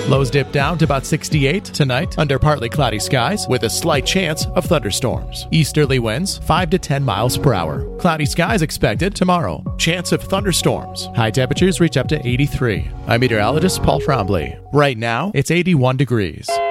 Lows dip down to about 68 tonight under partly cloudy skies with a slight chance of thunderstorms. Easterly winds 5 to 10 miles per hour. Cloudy skies expected tomorrow. Chance of thunderstorms. High temperatures reach up to 83. I'm meteorologist Paul Trombley. Right now, it's 81 degrees.